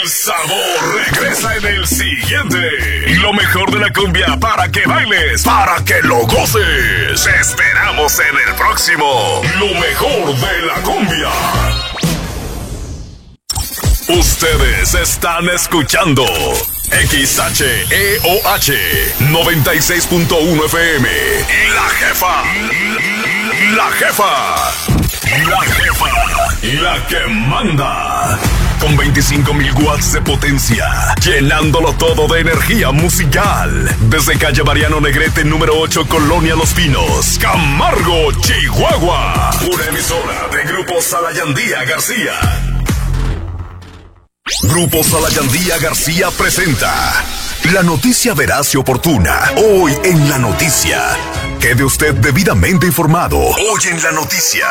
sabor regresa en el siguiente. Lo mejor de la cumbia para que bailes, para que lo goces. Te esperamos en el próximo Lo mejor de la cumbia. Ustedes están escuchando XHEOH 96.1 FM. La jefa. La jefa. La jefa. La que manda. Con 25,000 watts de potencia, llenándolo todo de energía musical. Desde calle Mariano Negrete, número 8, Colonia Los Pinos, Camargo, Chihuahua. Una emisora de Grupo Salayandía García. Grupo Salayandía García presenta la noticia veraz y oportuna. Hoy en La Noticia. Quede usted debidamente informado. Hoy en La Noticia.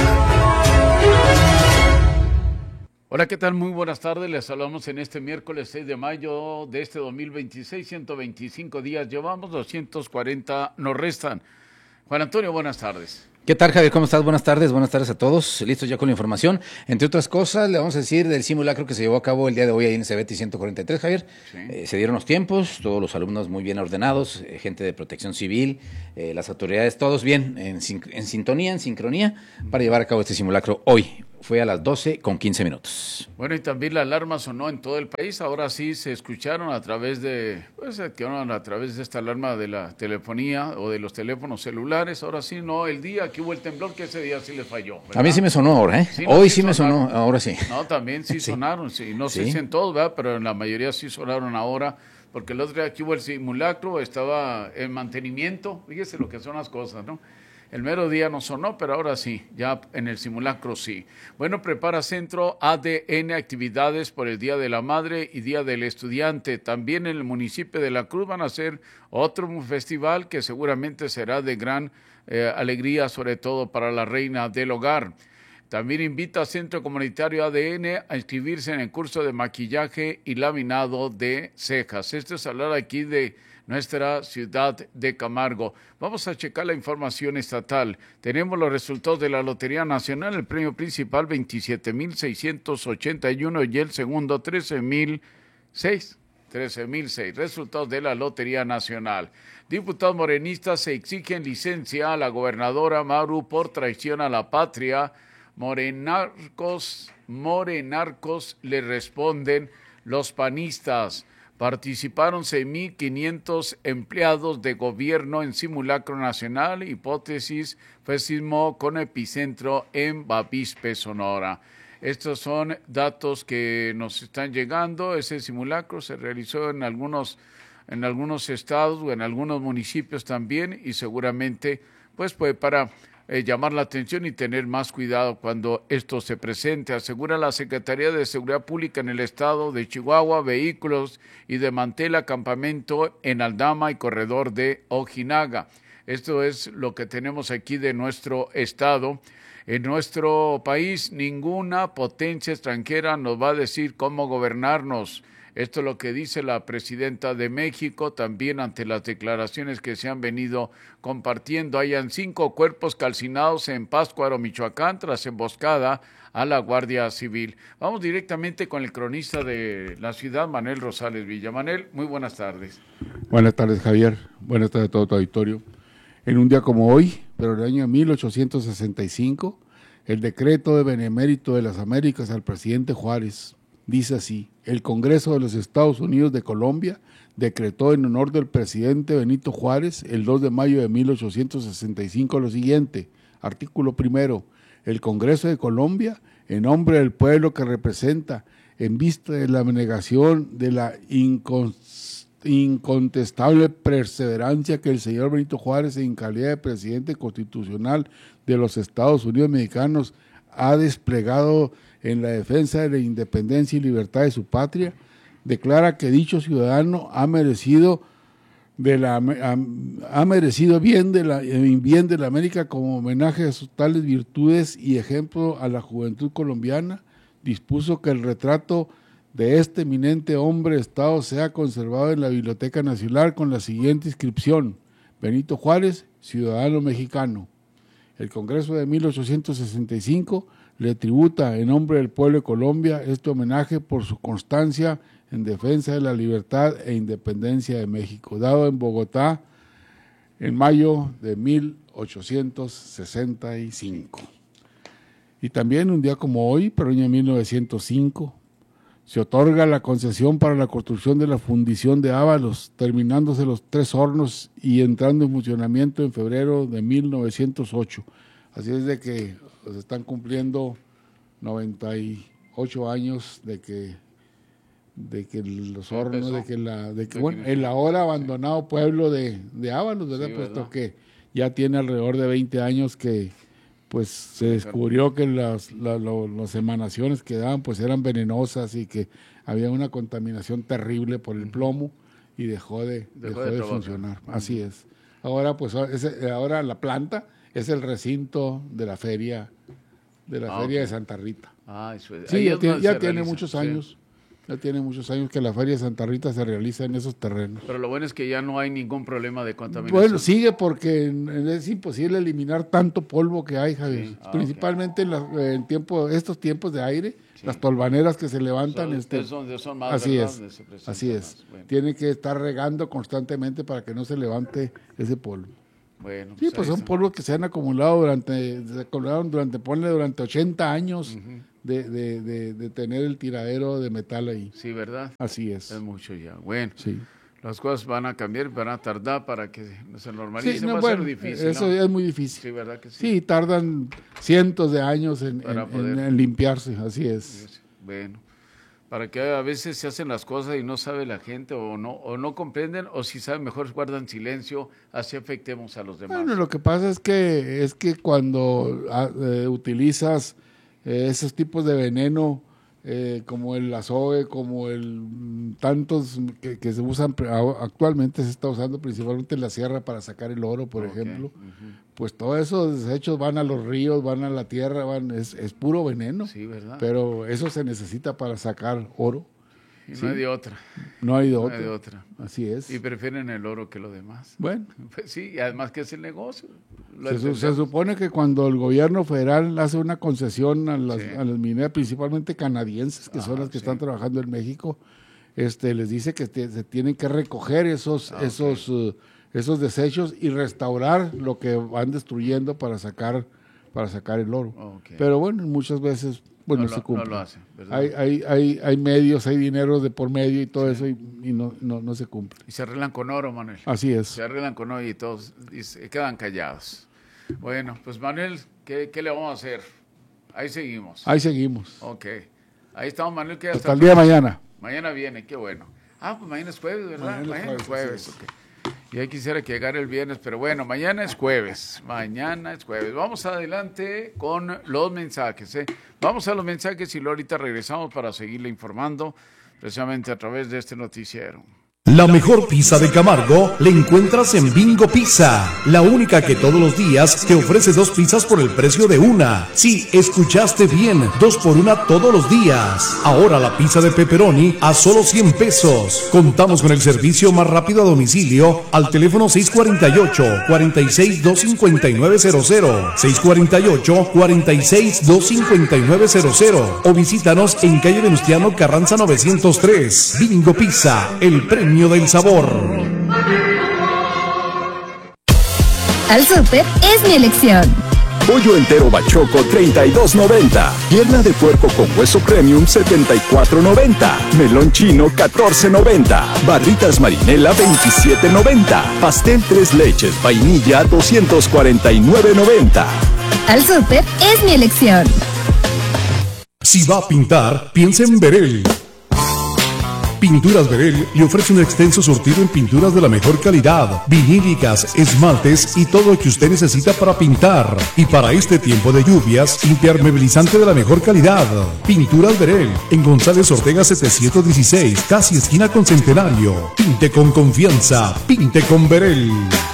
Hola, ¿qué tal? Muy buenas tardes. Les saludamos en este miércoles 6 de mayo de este 2026. 125 días llevamos, 240 nos restan. Juan Antonio, buenas tardes. ¿Qué tal, Javier? ¿Cómo estás? Buenas tardes a todos. Listos ya con la información. Entre otras cosas, le vamos a decir del simulacro que se llevó a cabo el día de hoy ahí en CBT 143, Javier. Sí. Se dieron los tiempos, todos los alumnos muy bien ordenados, gente de protección civil, las autoridades, todos bien, en sintonía, en sincronía, para llevar a cabo este simulacro hoy. Fue a las 12:15. Bueno, y también la alarma sonó en todo el país. Ahora sí se escucharon a través de, a través de esta alarma de la telefonía o de los teléfonos celulares. Ahora sí, no, el día que hubo el temblor, que ese día sí le falló, ¿verdad? A mí sí me sonó ahora, ¿eh? Sí, hoy sí me sonó, ahora sí. No, también sí sonaron, sí. No sé si en todos, ¿verdad? Pero en la mayoría sí sonaron ahora. Porque el otro día que hubo el simulacro estaba en mantenimiento. Fíjese lo que son las cosas, ¿no? El mero día no sonó, pero ahora sí, ya en el simulacro sí. Bueno, prepara Centro ADN actividades por el Día de la Madre y Día del Estudiante. También en el municipio de La Cruz van a hacer otro festival que seguramente será de gran alegría, sobre todo para la reina del hogar. También invita a Centro Comunitario ADN a inscribirse en el curso de maquillaje y laminado de cejas. Esto es hablar aquí de nuestra ciudad de Camargo. Vamos a checar la información estatal. Tenemos los resultados de la Lotería Nacional. El premio principal 27,681 y el segundo 13,006. 13,006. Resultados de la Lotería Nacional. Diputados morenistas se exigen licencia a la gobernadora Maru por traición a la patria. Morenarcos le responden los panistas. Participaron 6,500 empleados de gobierno en simulacro nacional. Hipótesis fue sismo con epicentro en Bavispe, Sonora. Estos son datos que nos están llegando. Ese simulacro se realizó en algunos estados o en algunos municipios también y seguramente pues para llamar la atención y tener más cuidado cuando esto se presente. Asegura la Secretaría de Seguridad Pública en el estado de Chihuahua vehículos y desmantela campamento en Aldama y corredor de Ojinaga. Esto es lo que tenemos aquí de nuestro estado. En nuestro país ninguna potencia extranjera nos va a decir cómo gobernarnos. Esto es lo que dice la presidenta de México, también ante las declaraciones que se han venido compartiendo. Hayan 5 cuerpos calcinados en Pátzcuaro, Michoacán, tras emboscada a la Guardia Civil. Vamos directamente con el cronista de la ciudad, Manuel Rosales Villa. Manuel, muy buenas tardes. Buenas tardes, Javier. Buenas tardes a todo tu auditorio. En un día como hoy, pero en el año 1865, el decreto de Benemérito de las Américas al presidente Juárez dice así: el Congreso de los Estados Unidos de Colombia decretó en honor del presidente Benito Juárez el 2 de mayo de 1865 lo siguiente. Artículo primero. El Congreso de Colombia, en nombre del pueblo que representa, en vista de la abnegación de la incontestable perseverancia que el señor Benito Juárez, en calidad de presidente constitucional de los Estados Unidos mexicanos, ha desplegado en la defensa de la independencia y libertad de su patria, declara que dicho ciudadano ha merecido bien de la América como homenaje a sus tales virtudes y ejemplo a la juventud colombiana. Dispuso que el retrato de este eminente hombre de Estado sea conservado en la Biblioteca Nacional con la siguiente inscripción: Benito Juárez, ciudadano mexicano. El Congreso de 1865 le tributa en nombre del pueblo de Colombia este homenaje por su constancia en defensa de la libertad e independencia de México, dado en Bogotá en mayo de 1865. Y también un día como hoy, pero en el año 1905, se otorga la concesión para la construcción de la fundición de Ábalos, terminándose los 3 hornos y entrando en funcionamiento en febrero de 1908. Así es de que se están cumpliendo 98 años de que los hornos, el ahora abandonado pueblo de Ábalos, ¿verdad? Puesto que ya tiene alrededor de 20 años que pues se descubrió que las emanaciones que daban pues eran venenosas y que había una contaminación terrible por el plomo y dejó de funcionar. Así es. Ahora pues ahora la planta es el recinto de la feria de Santa Rita. Sí, ya tiene muchos años. Ya tiene muchos años que la Feria de Santa Rita se realiza en esos terrenos. Pero lo bueno es que ya no hay ningún problema de contaminación. Bueno, sigue porque es imposible eliminar tanto polvo que hay, Javier. Sí. Principalmente en estos tiempos de aire, las tolvaneras que se levantan. Son más, así ¿verdad? Así es. Bueno. Tiene que estar regando constantemente para que no se levante ese polvo. Bueno, sí, pues son polvos que se han acumulado durante 80 años. De tener el tiradero de metal ahí. Sí, ¿verdad? Así es. Es mucho ya. Bueno, sí. Las cosas van a cambiar, van a tardar para que se normalice. Sí, va a ser difícil. Eso es muy difícil. Sí, ¿verdad que sí? Sí, tardan cientos de años en limpiarse, así es. Bueno, para que a veces se hacen las cosas y no sabe la gente o no comprenden, o si saben mejor guardan silencio, así afectemos a los demás. Bueno, lo que pasa es que cuando utilizas esos tipos de veneno, como el azogue, como tantos que se usan, actualmente se está usando principalmente en la sierra para sacar el oro, por ejemplo, pues todos esos desechos van a los ríos, van a la tierra, es puro veneno, sí, ¿verdad? Pero eso se necesita para sacar oro. Y no hay de otra. No hay de otra. Así es. Y prefieren el oro que lo demás. Bueno. Pues sí, y además que es el negocio. Se supone que cuando el gobierno federal hace una concesión a las mineras, principalmente canadienses, que son las que están trabajando en México, les dice que se tienen que recoger esos desechos y restaurar lo que van destruyendo para sacar el oro. Pero bueno, muchas veces se cumple. No lo hace, ¿verdad? Hay medios, hay dinero de por medio y todo eso y no se cumple. Y se arreglan con oro, Manuel. Así es. Se arreglan con oro y todos se quedan callados. Bueno, pues Manuel, ¿qué le vamos a hacer? Ahí seguimos. Ok. Ahí estamos, Manuel. Que hasta el día de mañana. Mañana viene, qué bueno. Pues mañana es jueves, ¿verdad? Mañana es jueves. Okay. Y ahí quisiera que llegara el viernes, pero bueno, mañana es jueves. Vamos adelante con los mensajes. Vamos a los mensajes y luego ahorita regresamos para seguirle informando precisamente a través de este noticiero. La mejor pizza de Camargo la encuentras en Bingo Pizza, la única que todos los días te ofrece 2 pizzas por el precio de una. Sí, escuchaste bien, 2 por 1 todos los días. Ahora la pizza de pepperoni a solo 100 pesos. Contamos con el servicio más rápido a domicilio al teléfono 648-46-25900, 648-46-25900 o visítanos en calle Venustiano Carranza 903. Bingo Pizza, el premio del sabor. Al Súper es mi elección. Pollo entero Bachoco, $32.90. Pierna de puerco con hueso premium, $74.90. Melón chino, $14.90. Barritas marinela, $27.90. Pastel 3 leches, vainilla, $249.90. Al Súper es mi elección. Si va a pintar, piensa en Verel. Pinturas Verel le ofrece un extenso surtido en pinturas de la mejor calidad, vinílicas, esmaltes y todo lo que usted necesita para pintar. Y para este tiempo de lluvias, impermeabilizante de la mejor calidad. Pinturas Verel, en González Ortega 716, casi esquina con Centenario. Pinte con confianza, pinte con Verel.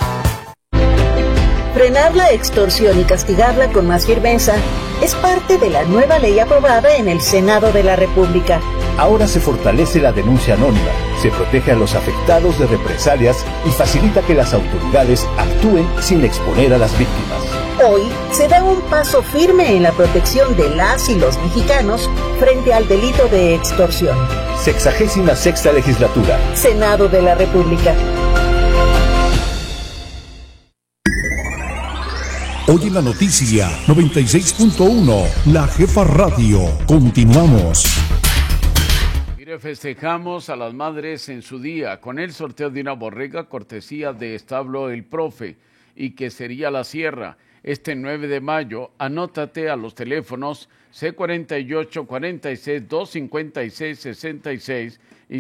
Frenar la extorsión y castigarla con más firmeza es parte de la nueva ley aprobada en el Senado de la República. Ahora se fortalece la denuncia anónima, se protege a los afectados de represalias y facilita que las autoridades actúen sin exponer a las víctimas. Hoy se da un paso firme en la protección de las y los mexicanos frente al delito de extorsión. 66ª legislatura. Senado de la República. Hoy en la noticia 96.1, La Jefa Radio. Continuamos. Mire, festejamos a las madres en su día con el sorteo de una borrega cortesía de Establo El Profe y Quesería La Sierra. Este 9 de mayo, anótate a los teléfonos C48-46-256-66 y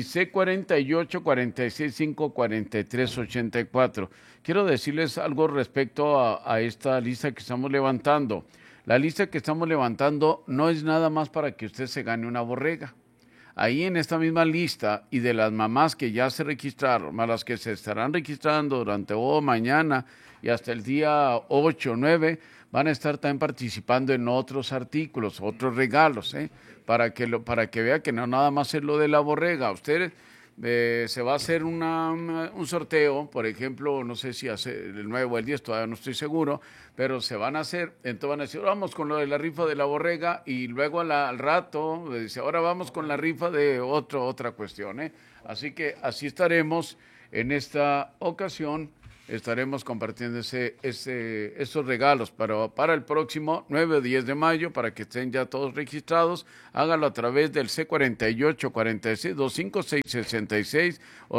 C48-46-543-84. Quiero decirles algo respecto a esta lista que estamos levantando. La lista que estamos levantando no es nada más para que usted se gane una borrega. Ahí en esta misma lista y de las mamás que ya se registraron, más las que se estarán registrando durante hoy, mañana y hasta el día 8 o 9, van a estar también participando en otros artículos, otros regalos, para que vea que no nada más es lo de la borrega. Ustedes se va a hacer un sorteo, por ejemplo, no sé si hace el 9 o el 10, todavía no estoy seguro, pero se van a hacer, entonces van a decir, vamos con lo de la rifa de la borrega, y luego al rato, dice, ahora vamos con la rifa de otra cuestión, Así que así estaremos en esta ocasión. Estaremos compartiendo esos regalos para el próximo 9 o 10 de mayo, para que estén ya todos registrados. Hágalo a través del C48-46-256-66 o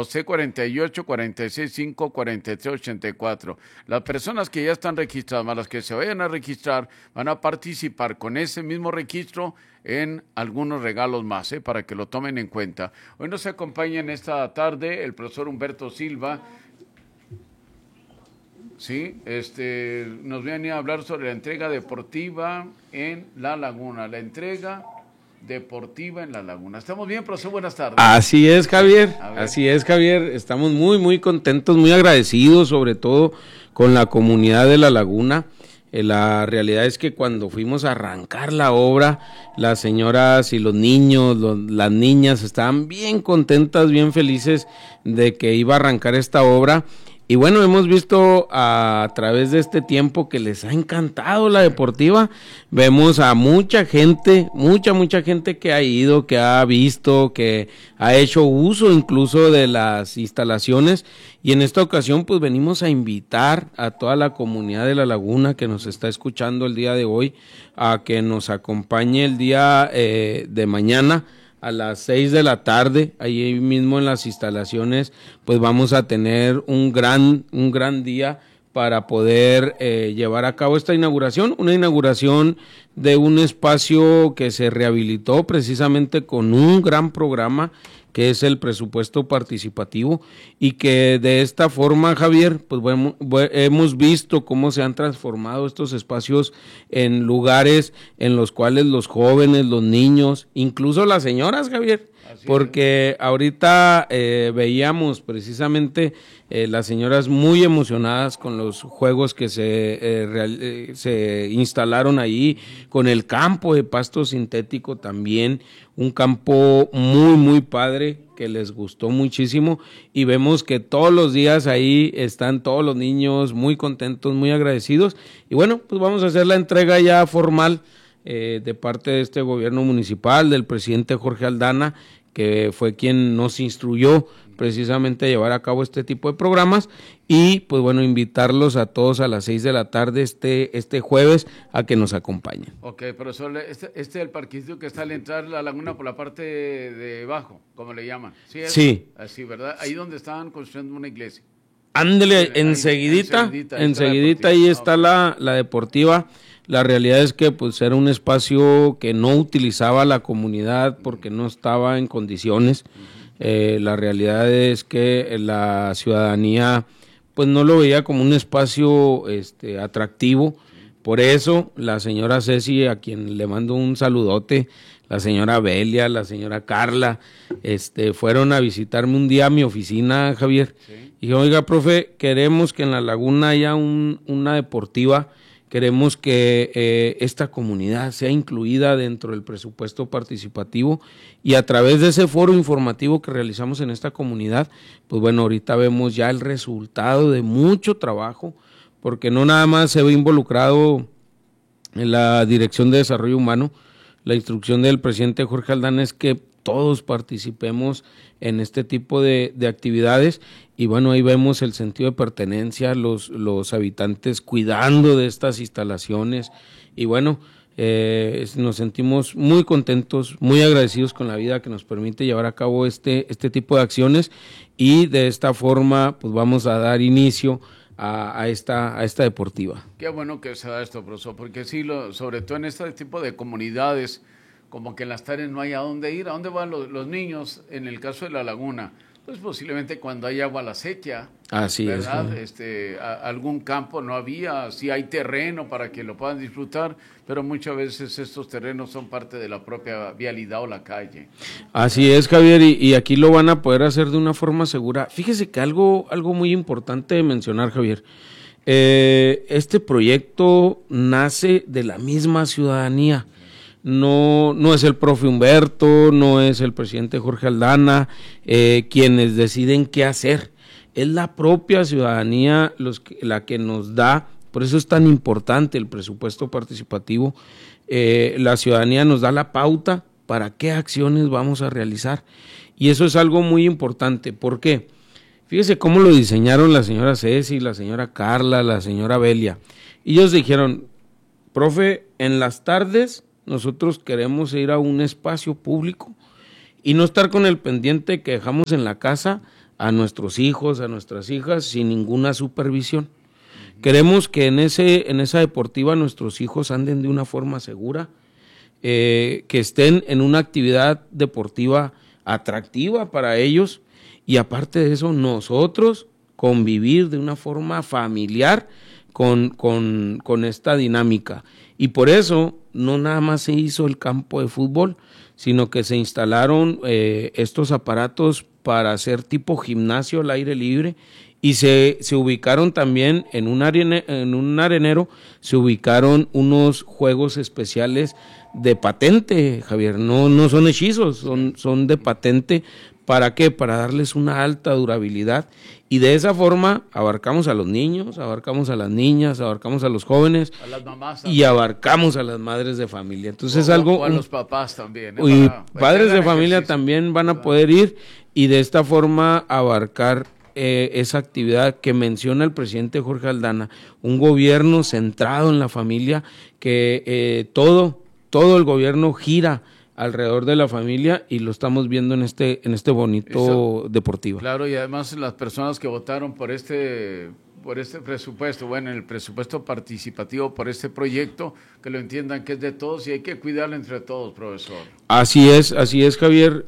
C48-46-543-84. Las personas que ya están registradas, más las que se vayan a registrar, van a participar con ese mismo registro en algunos regalos más, para que lo tomen en cuenta. Hoy nos acompaña en esta tarde el profesor Humberto Silva. Sí, nos viene a hablar sobre la entrega deportiva en La Laguna. La entrega deportiva en La Laguna. ¿Estamos bien, profesor? Buenas tardes. Así es, Javier. Así es, Javier. Estamos muy, muy contentos, muy agradecidos, sobre todo con la comunidad de La Laguna. La realidad es que cuando fuimos a arrancar la obra, las señoras y los niños, las niñas estaban bien contentas, bien felices de que iba a arrancar esta obra. Y bueno, hemos visto a través de este tiempo que les ha encantado la deportiva. Vemos a mucha gente que ha ido, que ha visto, que ha hecho uso incluso de las instalaciones. Y en esta ocasión pues venimos a invitar a toda la comunidad de La Laguna que nos está escuchando el día de hoy a que nos acompañe el día de mañana a las 6 de la tarde, ahí mismo en las instalaciones, pues vamos a tener un gran día para poder llevar a cabo esta inauguración, una inauguración de un espacio que se rehabilitó precisamente con un gran programa que es el presupuesto participativo, y que de esta forma, Javier, pues hemos visto cómo se han transformado estos espacios en lugares en los cuales los jóvenes, los niños, incluso las señoras, Javier, porque ahorita veíamos precisamente las señoras muy emocionadas con los juegos que se instalaron ahí, con el campo de pasto sintético también, un campo muy, muy padre que les gustó muchísimo, y vemos que todos los días ahí están todos los niños muy contentos, muy agradecidos, y bueno, pues vamos a hacer la entrega ya formal de parte de este gobierno municipal, del presidente Jorge Aldana, que fue quien nos instruyó precisamente a llevar a cabo este tipo de programas, y pues bueno, invitarlos a todos a las 6 de la tarde este jueves a que nos acompañen. Ok, profesor, este es el parquecito que está al entrar La Laguna por la parte de abajo, como le llaman. Sí. Así, ¿verdad? Ahí donde estaban construyendo una iglesia. Ándele, enseguidita ahí está la deportiva. La realidad es que pues era un espacio que no utilizaba la comunidad porque no estaba en condiciones. La realidad es que la ciudadanía pues no lo veía como un espacio atractivo. Por eso la señora Ceci, a quien le mando un saludote, la señora Belia, la señora Carla, fueron a visitarme un día a mi oficina, Javier. Sí. Y dije, oiga, profe, queremos que en La Laguna haya una deportiva. Queremos que esta comunidad sea incluida dentro del presupuesto participativo, y a través de ese foro informativo que realizamos en esta comunidad, pues bueno, ahorita vemos ya el resultado de mucho trabajo, porque no nada más se ve involucrado en la Dirección de Desarrollo Humano. La instrucción del presidente Jorge Aldana es que todos participemos en este tipo de actividades, y bueno, ahí vemos el sentido de pertenencia, los habitantes cuidando de estas instalaciones, y bueno, nos sentimos muy contentos, muy agradecidos con la vida que nos permite llevar a cabo este tipo de acciones, y de esta forma pues vamos a dar inicio a esta deportiva. Qué bueno que se da esto, profesor, porque sí, sobre todo en este tipo de comunidades, como que en las tardes no hay a dónde ir. ¿A dónde van los niños? En el caso de la laguna, pues posiblemente cuando hay agua a la sequía. Así ¿verdad? es. Algún campo no había, sí hay terreno para que lo puedan disfrutar, pero muchas veces estos terrenos son parte de la propia vialidad o la calle. Así es, Javier, y aquí lo van a poder hacer de una forma segura. Fíjese que algo muy importante de mencionar, Javier, este proyecto nace de la misma ciudadanía. No es el profe Humberto, no es el presidente Jorge Aldana quienes deciden qué hacer. Es la propia ciudadanía la que nos da, por eso es tan importante el presupuesto participativo. La ciudadanía nos da la pauta para qué acciones vamos a realizar. Y eso es algo muy importante. ¿Por qué? Fíjese cómo lo diseñaron la señora Ceci, la señora Carla, la señora Belia. Ellos dijeron, profe, en las tardes nosotros queremos ir a un espacio público y no estar con el pendiente que dejamos en la casa a nuestros hijos, a nuestras hijas, sin ninguna supervisión. Queremos que en esa deportiva nuestros hijos anden de una forma segura, que estén en una actividad deportiva atractiva para ellos, y aparte de eso nosotros convivir de una forma familiar con esta dinámica. Y por eso no nada más se hizo el campo de fútbol, sino que se instalaron estos aparatos para hacer tipo gimnasio al aire libre, y se ubicaron también en un arenero, se ubicaron unos juegos especiales de patente, Javier, no son hechizos, son de patente. ¿Para qué? Para darles una alta durabilidad, y de esa forma abarcamos a los niños, abarcamos a las niñas, abarcamos a los jóvenes, a las mamás y abarcamos a las madres de familia. Entonces a los papás también. Y padres de familia también van a poder ir, y de esta forma abarcar esa actividad que menciona el presidente Jorge Aldana, un gobierno centrado en la familia, que todo el gobierno gira alrededor de la familia, y lo estamos viendo en este bonito deportivo. Claro, y además las personas que votaron por este presupuesto, bueno, el presupuesto participativo por este proyecto, que lo entiendan que es de todos y hay que cuidarlo entre todos, profesor. Así es, Javier.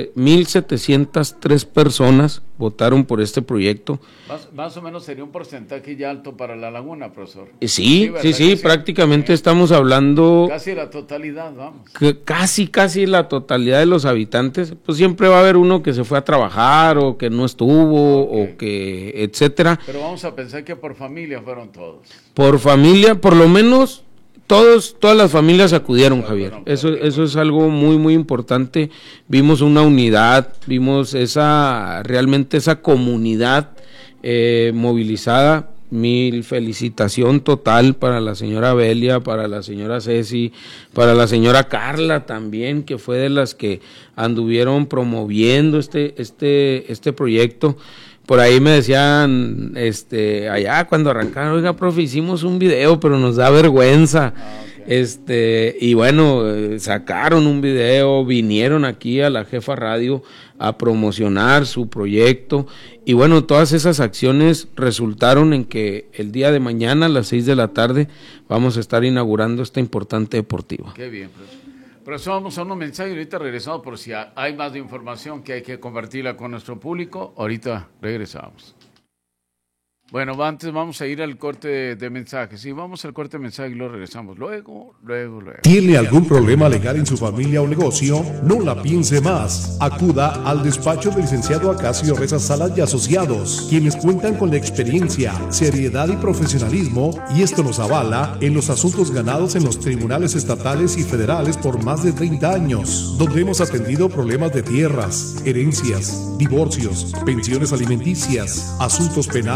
1,703 personas votaron por este proyecto. Más o menos sería un porcentaje ya alto para la laguna, profesor. Sí, prácticamente estamos hablando... Casi la totalidad, vamos. Casi la totalidad de los habitantes. Pues siempre va a haber uno que se fue a trabajar, o que no estuvo, o que etcétera. Pero vamos a pensar que por familia fueron todos. Por familia, por lo menos... Todas las familias acudieron, Javier. Eso es algo muy importante. Vimos una unidad, vimos realmente esa comunidad movilizada. Mi felicitación total para la señora Belia, para la señora Ceci, para la señora Carla también, que fue de las que anduvieron promoviendo este proyecto. Por ahí me decían, allá cuando arrancaron, oiga, profe, hicimos un video, pero nos da vergüenza. Okay. Y bueno, sacaron un video, vinieron aquí a la Jefa Radio a promocionar su proyecto, y bueno, todas esas acciones resultaron en que el día de mañana a las 6 de la tarde vamos a estar inaugurando esta importante deportiva. Qué bien, profesor. Profesor, vamos a unos mensajes, ahorita regresamos por si hay más de información que hay que compartirla con nuestro público. Ahorita regresamos. Bueno, antes vamos a ir al corte de mensajes. Sí, vamos al corte de mensajes y luego regresamos. Luego. ¿Tiene algún problema legal en su familia o negocio? No la piense más. Acuda al despacho del licenciado Acacio Reza Salas y Asociados, quienes cuentan con la experiencia, seriedad y profesionalismo, y esto nos avala en los asuntos ganados en los tribunales estatales y federales por más de 30 años, donde hemos atendido problemas de tierras, herencias, divorcios, pensiones alimenticias, asuntos penales y laborales,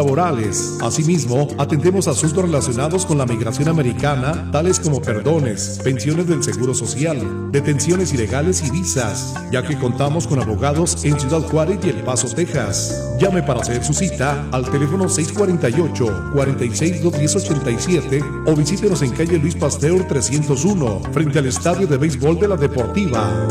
laborales. Asimismo, atendemos asuntos relacionados con la migración americana, tales como perdones, pensiones del Seguro Social, detenciones ilegales y visas, ya que contamos con abogados en Ciudad Juárez y El Paso, Texas. Llame para hacer su cita al teléfono 648-46-210-87 o visítenos en calle Luis Pasteur 301, frente al Estadio de Béisbol de la Deportiva.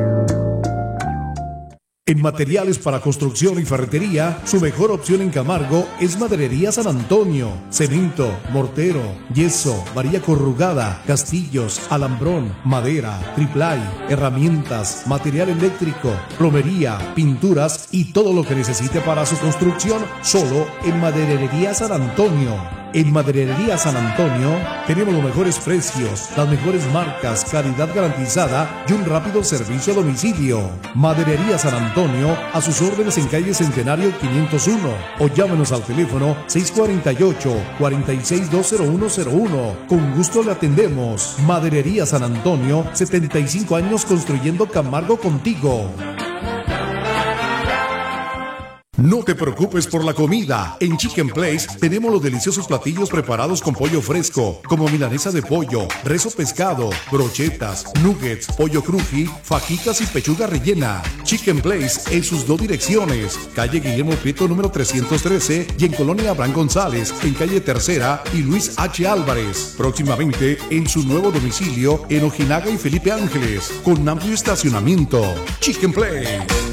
En materiales para construcción y ferretería, su mejor opción en Camargo es Maderería San Antonio. Cemento, mortero, yeso, varilla corrugada, castillos, alambrón, madera, triplay, herramientas, material eléctrico, plomería, pinturas y todo lo que necesite para su construcción, solo en Maderería San Antonio. En Maderería San Antonio tenemos los mejores precios, las mejores marcas, calidad garantizada y un rápido servicio a domicilio. Maderería San Antonio, a sus órdenes en calle Centenario 501 o llámenos al teléfono 648-46-20101. Con gusto le atendemos. Maderería San Antonio, 75 años construyendo Camargo contigo. No te preocupes por la comida. En Chicken Place tenemos los deliciosos platillos preparados con pollo fresco, como milanesa de pollo, rezo pescado, brochetas, nuggets, pollo cruji, fajitas y pechuga rellena. Chicken Place en sus dos direcciones, calle Guillermo Prieto número 313 y en Colonia Abraham González, en calle Tercera y Luis H. Álvarez. Próximamente en su nuevo domicilio en Ojinaga y Felipe Ángeles, con amplio estacionamiento. Chicken Place.